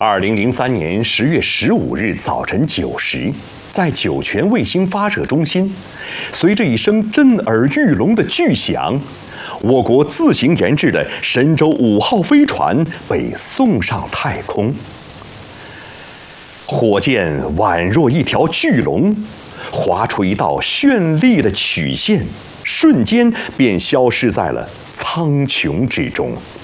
2003年10月15日早晨9时，在酒泉卫星发射中心，随着一声震耳欲聋的巨响，我国自行研制的神舟5号飞船被送上太空。火箭宛若一条巨龙，划出一道绚丽的曲线，瞬间便消失在了苍穹之中。